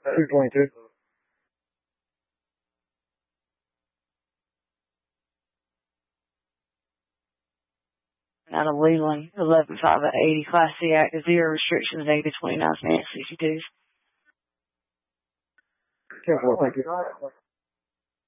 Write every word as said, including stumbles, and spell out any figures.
two twenty-two. Out of Leland, eleven five eighty, Class C active, zero restrictions, negative twenty-nine minutes, sixty-two. ten four, thank you.